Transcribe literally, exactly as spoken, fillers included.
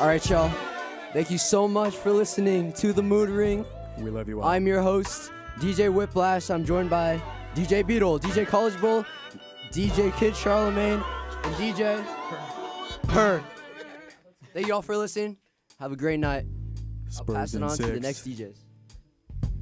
All right, y'all. Thank you so much for listening to The Mood Ring. We love you all. I'm your host, D J Whiplash. I'm joined by D J Beetle, D J College Bull, D J Kid Charlemagne, and D J Her. Thank you all for listening. Have a great night. I'll Spurs pass it in on to the six. next D Js.